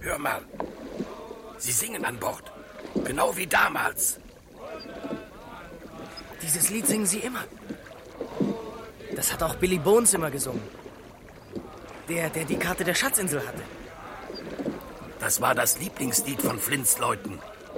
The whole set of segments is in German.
Hör mal, sie singen an Bord. Genau wie damals. Dieses Lied singen sie immer. Das hat auch Billy Bones immer gesungen. Der die Karte der Schatzinsel hatte. Das war das Lieblingslied von Flints Leuten.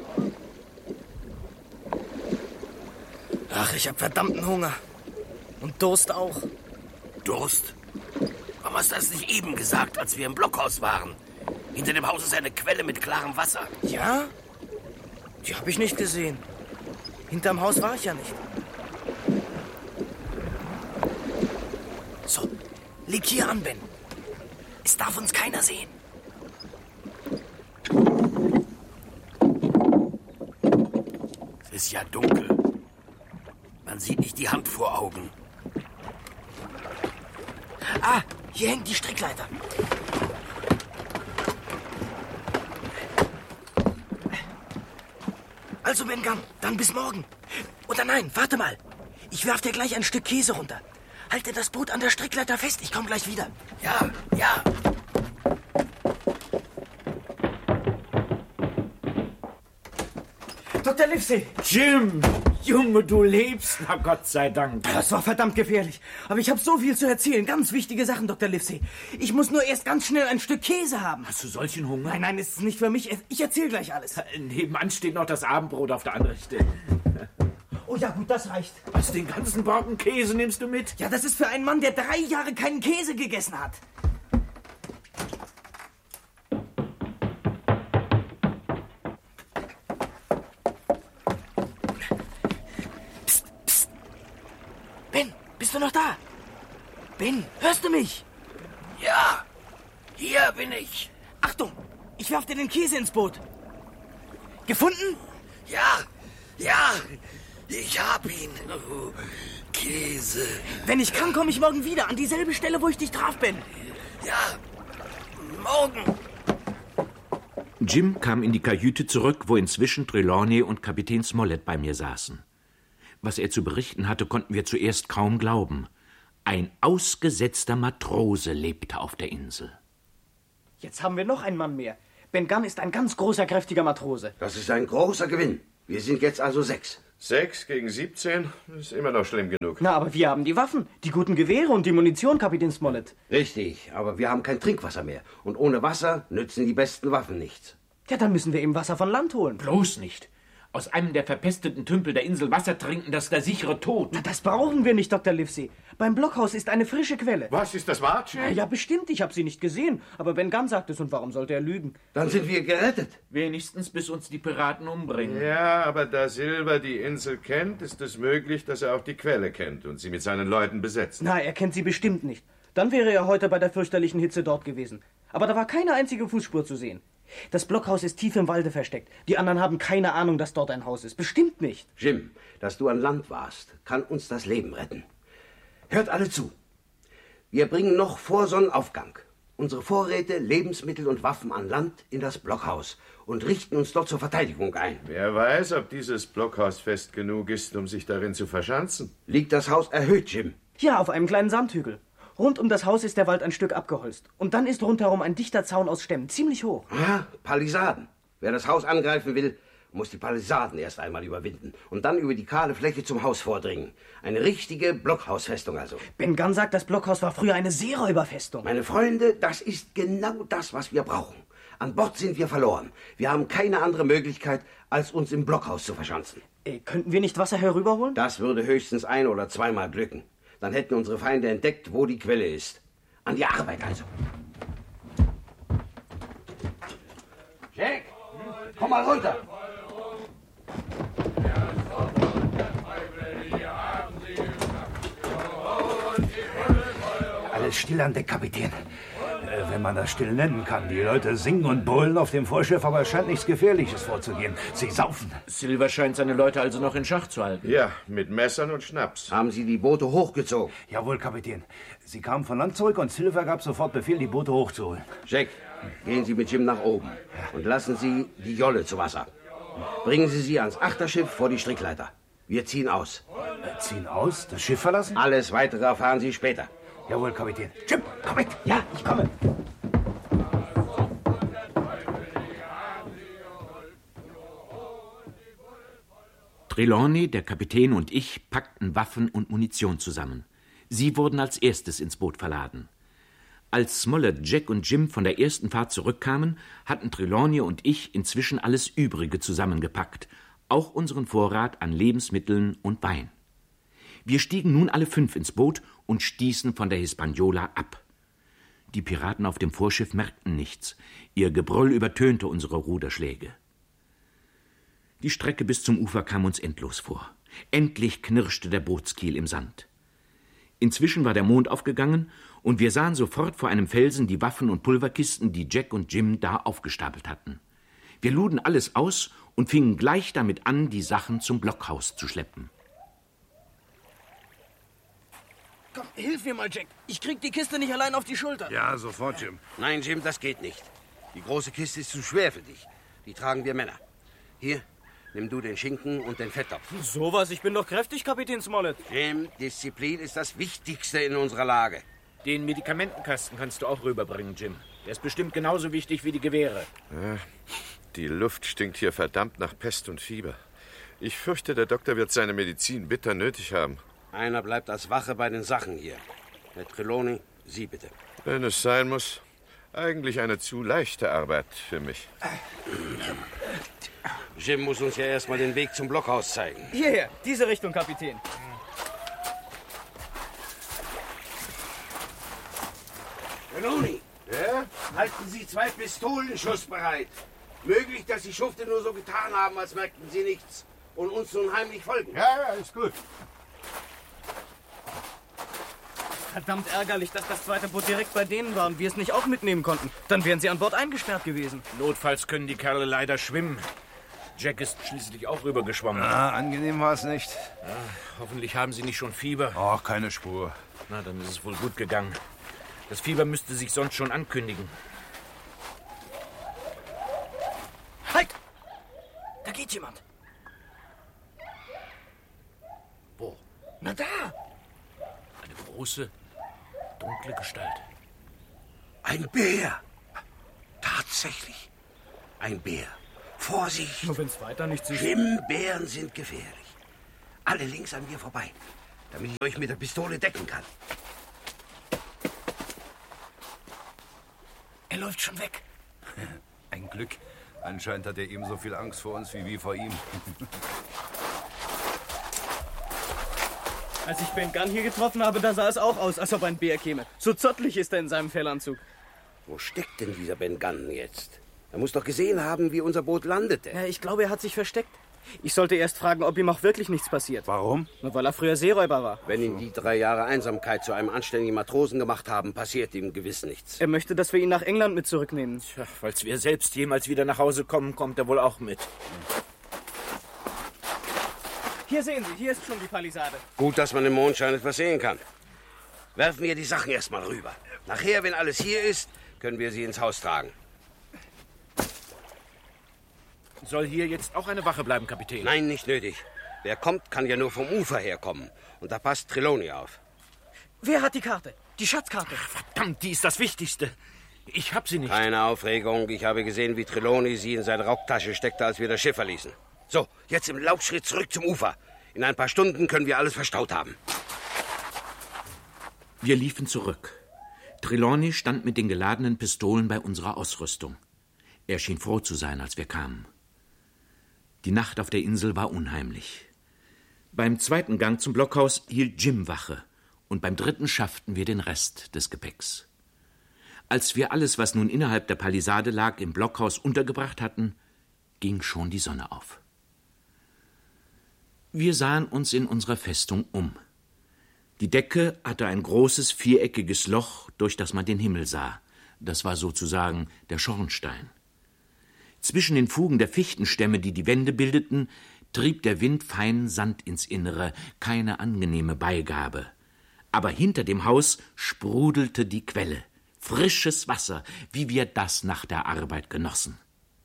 Ach, ich hab verdammten Hunger. Und Durst auch. Durst? Warum hast du das nicht eben gesagt, als wir im Blockhaus waren? Hinter dem Haus ist eine Quelle mit klarem Wasser. Ja? Die hab ich nicht gesehen. Hinterm Haus war ich ja nicht. So, leg hier an, Ben. Es darf uns keiner sehen. Es ist ja dunkel. Man sieht nicht die Hand vor Augen. Ah, hier hängt die Strickleiter. Also, Ben Gunn, dann bis morgen. Oder nein, warte mal. Ich werf dir gleich ein Stück Käse runter. Halte das Boot an der Strickleiter fest, ich komme gleich wieder. Ja, ja. Dr. Livesey! Jim! Junge, du lebst, na Gott sei Dank. Das war verdammt gefährlich. Aber ich habe so viel zu erzählen. Ganz wichtige Sachen, Dr. Livesey. Ich muss nur erst ganz schnell ein Stück Käse haben. Hast du solchen Hunger? Nein, ist es nicht für mich. Ich erzähle gleich alles. Nebenan steht noch das Abendbrot auf der Anrichte. Oh ja, gut, das reicht. Was, den ganzen Brocken Käse nimmst du mit? Ja, das ist für einen Mann, der 3 Jahre keinen Käse gegessen hat. Psst, psst. Ben, bist du noch da? Ben, hörst du mich? Ja, hier bin ich. Achtung, ich werf dir den Käse ins Boot. Gefunden? Ja, ja, ich hab ihn. Oh, Käse. Wenn ich kann, komme ich morgen wieder an dieselbe Stelle, wo ich dich traf, Ben. Ja, morgen. Jim kam in die Kajüte zurück, wo inzwischen Trelawney und Kapitän Smollett bei mir saßen. Was er zu berichten hatte, konnten wir zuerst kaum glauben. Ein ausgesetzter Matrose lebte auf der Insel. Jetzt haben wir noch einen Mann mehr. Ben Gunn ist ein ganz großer, kräftiger Matrose. Das ist ein großer Gewinn. Wir sind jetzt also 6. 6 gegen 17 ist immer noch schlimm genug. Na, aber wir haben die Waffen, die guten Gewehre und die Munition, Kapitän Smollett. Richtig, aber wir haben kein Trinkwasser mehr. Und ohne Wasser nützen die besten Waffen nichts. Ja, dann müssen wir eben Wasser von Land holen. Bloß nicht. Aus einem der verpesteten Tümpel der Insel Wasser trinken, das ist der sichere Tod. Na, das brauchen wir nicht, Dr. Livesey. Beim Blockhaus ist eine frische Quelle. Was, ist das wahr, Jim? Ja, bestimmt, ich habe sie nicht gesehen. Aber Ben Gunn sagt es, und warum sollte er lügen? Dann sind wir gerettet. Wenigstens bis uns die Piraten umbringen. Ja, aber da Silver die Insel kennt, ist es möglich, dass er auch die Quelle kennt und sie mit seinen Leuten besetzt. Na, er kennt sie bestimmt nicht. Dann wäre er heute bei der fürchterlichen Hitze dort gewesen. Aber da war keine einzige Fußspur zu sehen. Das Blockhaus ist tief im Walde versteckt. Die anderen haben keine Ahnung, dass dort ein Haus ist. Bestimmt nicht. Jim, dass du an Land warst, kann uns das Leben retten. Hört alle zu. Wir bringen noch vor Sonnenaufgang unsere Vorräte, Lebensmittel und Waffen an Land in das Blockhaus und richten uns dort zur Verteidigung ein. Wer weiß, ob dieses Blockhaus fest genug ist, um sich darin zu verschanzen. Liegt das Haus erhöht, Jim? Ja, auf einem kleinen Sandhügel. Rund um das Haus ist der Wald ein Stück abgeholzt. Und dann ist rundherum ein dichter Zaun aus Stämmen, ziemlich hoch. Ah, Palisaden. Wer das Haus angreifen will, muss die Palisaden erst einmal überwinden und dann über die kahle Fläche zum Haus vordringen. Eine richtige Blockhausfestung also. Ben Gunn sagt, das Blockhaus war früher eine Seeräuberfestung. Meine Freunde, das ist genau das, was wir brauchen. An Bord sind wir verloren. Wir haben keine andere Möglichkeit, als uns im Blockhaus zu verschanzen. Könnten wir nicht Wasser herüberholen? Das würde höchstens 1- oder zweimal glücken. Dann hätten unsere Feinde entdeckt, wo die Quelle ist. An die Arbeit also. Jack, komm mal runter. Alles still an Deck, Kapitän. Wenn man das still nennen kann. Die Leute singen und brüllen auf dem Vorschiff, aber es scheint nichts Gefährliches vorzugehen. Sie saufen. Silver scheint seine Leute also noch in Schach zu halten. Ja, mit Messern und Schnaps. Haben Sie die Boote hochgezogen? Jawohl, Kapitän. Sie kamen von Land zurück und Silver gab sofort Befehl, die Boote hochzuholen. Jack, gehen Sie mit Jim nach oben und lassen Sie die Jolle zu Wasser. Bringen Sie sie ans Achterschiff vor die Strickleiter. Wir ziehen aus. Ziehen aus? Das Schiff verlassen? Alles Weitere erfahren Sie später. Jawohl, Kapitän. Jim, komm mit. Ja, ich komme. Trelawney, der Kapitän und ich packten Waffen und Munition zusammen. Sie wurden als erstes ins Boot verladen. Als Smollett, Jack und Jim von der ersten Fahrt zurückkamen, hatten Trelawney und ich inzwischen alles Übrige zusammengepackt, auch unseren Vorrat an Lebensmitteln und Wein. Wir stiegen nun alle 5 ins Boot und stießen von der Hispaniola ab. Die Piraten auf dem Vorschiff merkten nichts. Ihr Gebrüll übertönte unsere Ruderschläge. Die Strecke bis zum Ufer kam uns endlos vor. Endlich knirschte der Bootskiel im Sand. Inzwischen war der Mond aufgegangen und wir sahen sofort vor einem Felsen die Waffen und Pulverkisten, die Jack und Jim da aufgestapelt hatten. Wir luden alles aus und fingen gleich damit an, die Sachen zum Blockhaus zu schleppen. Komm, hilf mir mal, Jack. Ich krieg die Kiste nicht allein auf die Schulter. Ja, sofort, Jim. Nein, Jim, das geht nicht. Die große Kiste ist zu schwer für dich. Die tragen wir Männer. Hier, nimm du den Schinken und den Fetttopf. Sowas, ich bin doch kräftig, Kapitän Smollett. Jim, Disziplin ist das Wichtigste in unserer Lage. Den Medikamentenkasten kannst du auch rüberbringen, Jim. Der ist bestimmt genauso wichtig wie die Gewehre. Ja, die Luft stinkt hier verdammt nach Pest und Fieber. Ich fürchte, der Doktor wird seine Medizin bitter nötig haben. Einer bleibt als Wache bei den Sachen hier. Herr Trelawney, Sie bitte. Wenn es sein muss. Eigentlich eine zu leichte Arbeit für mich. Jim muss uns ja erstmal den Weg zum Blockhaus zeigen. Hierher, diese Richtung, Kapitän. Trelawney, ja? Halten Sie 2 Pistolen schussbereit. Möglich, dass die Schufte nur so getan haben, als merkten sie nichts und uns nun heimlich folgen. Ja, ist gut. Verdammt ärgerlich, dass das zweite Boot direkt bei denen war und wir es nicht auch mitnehmen konnten. Dann wären sie an Bord eingesperrt gewesen. Notfalls können die Kerle leider schwimmen. Jack ist schließlich auch rübergeschwommen. Ah, angenehm war es nicht. Ja, hoffentlich haben sie nicht schon Fieber. Oh, keine Spur. Na, dann ist es wohl gut gegangen. Das Fieber müsste sich sonst schon ankündigen. Halt! Da geht jemand. Wo? Na da! Eine große, dunkle Gestalt. Ein Bär. Tatsächlich. Ein Bär. Vorsicht! Nur wenn's weiter nichts ist. Schwimmbären sind gefährlich. Alle links an mir vorbei, damit ich euch mit der Pistole decken kann. Er läuft schon weg. Ein Glück. Anscheinend hat er ebenso viel Angst vor uns wie wir vor ihm. Als ich Ben Gunn hier getroffen habe, da sah es auch aus, als ob ein Bär käme. So zottelig ist er in seinem Fellanzug. Wo steckt denn dieser Ben Gunn jetzt? Er muss doch gesehen haben, wie unser Boot landete. Ja, ich glaube, er hat sich versteckt. Ich sollte erst fragen, ob ihm auch wirklich nichts passiert. Warum? Nur weil er früher Seeräuber war. Wenn ihn die 3 Jahre Einsamkeit zu einem anständigen Matrosen gemacht haben, passiert ihm gewiss nichts. Er möchte, dass wir ihn nach England mit zurücknehmen. Tja, falls wir selbst jemals wieder nach Hause kommen, kommt er wohl auch mit. Hier sehen Sie, hier ist schon die Palisade. Gut, dass man im Mondschein etwas sehen kann. Werfen wir die Sachen erstmal rüber. Nachher, wenn alles hier ist, können wir sie ins Haus tragen. Soll hier jetzt auch eine Wache bleiben, Kapitän? Nein, nicht nötig. Wer kommt, kann ja nur vom Ufer herkommen. Und da passt Trelawney auf. Wer hat die Karte? Die Schatzkarte. Verdammt, die ist das Wichtigste. Ich hab sie nicht. Keine Aufregung. Ich habe gesehen, wie Trelawney sie in seine Rocktasche steckte, als wir das Schiff verließen. So, jetzt im Laufschritt zurück zum Ufer. In ein paar Stunden können wir alles verstaut haben. Wir liefen zurück. Trelawney stand mit den geladenen Pistolen bei unserer Ausrüstung. Er schien froh zu sein, als wir kamen. Die Nacht auf der Insel war unheimlich. Beim 2. Gang zum Blockhaus hielt Jim Wache und beim 3. schafften wir den Rest des Gepäcks. Als wir alles, was nun innerhalb der Palisade lag, im Blockhaus untergebracht hatten, ging schon die Sonne auf. Wir sahen uns in unserer Festung um. Die Decke hatte ein großes, viereckiges Loch, durch das man den Himmel sah. Das war sozusagen der Schornstein. Zwischen den Fugen der Fichtenstämme, die die Wände bildeten, trieb der Wind feinen Sand ins Innere, keine angenehme Beigabe. Aber hinter dem Haus sprudelte die Quelle, frisches Wasser, wie wir das nach der Arbeit genossen.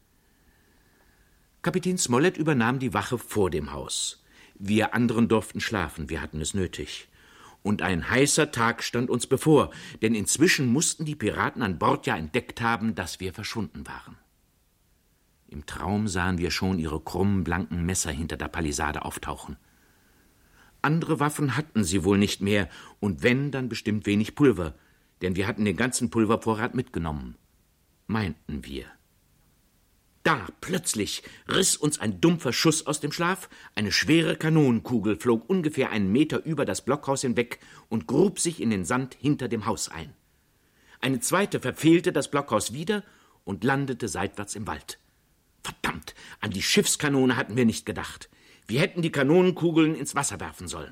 Kapitän Smollett übernahm die Wache vor dem Haus. Wir anderen durften schlafen, wir hatten es nötig. Und ein heißer Tag stand uns bevor, denn inzwischen mussten die Piraten an Bord ja entdeckt haben, dass wir verschwunden waren. Im Traum sahen wir schon ihre krummen, blanken Messer hinter der Palisade auftauchen. Andere Waffen hatten sie wohl nicht mehr, und wenn, dann bestimmt wenig Pulver, denn wir hatten den ganzen Pulvervorrat mitgenommen. Meinten wir. Da, plötzlich, riss uns ein dumpfer Schuss aus dem Schlaf, eine schwere Kanonenkugel flog ungefähr 1 Meter über das Blockhaus hinweg und grub sich in den Sand hinter dem Haus ein. Eine zweite verfehlte das Blockhaus wieder und landete seitwärts im Wald. Verdammt, an die Schiffskanone hatten wir nicht gedacht. Wir hätten die Kanonenkugeln ins Wasser werfen sollen.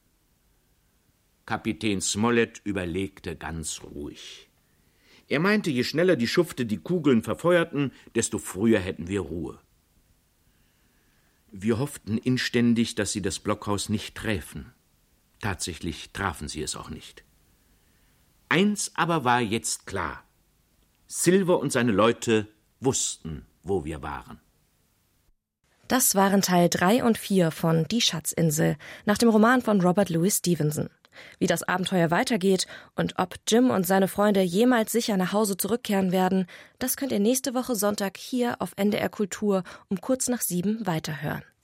Kapitän Smollett überlegte ganz ruhig. Er meinte, je schneller die Schufte die Kugeln verfeuerten, desto früher hätten wir Ruhe. Wir hofften inständig, dass sie das Blockhaus nicht träfen. Tatsächlich trafen sie es auch nicht. Eins aber war jetzt klar. Silver und seine Leute wussten, wo wir waren. Das waren Teil 3 und 4 von Die Schatzinsel, nach dem Roman von Robert Louis Stevenson. Wie das Abenteuer weitergeht und ob Jim und seine Freunde jemals sicher nach Hause zurückkehren werden, das könnt ihr nächste Woche Sonntag hier auf NDR Kultur um kurz nach 7 weiterhören.